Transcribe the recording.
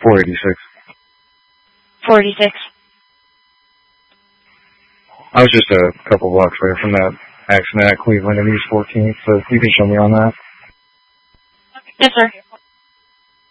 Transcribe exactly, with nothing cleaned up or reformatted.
four eighty-six. four eighty-six. I was just a couple blocks away from that accident at Cleveland and East fourteenth, so you can show me on that. Yes, sir.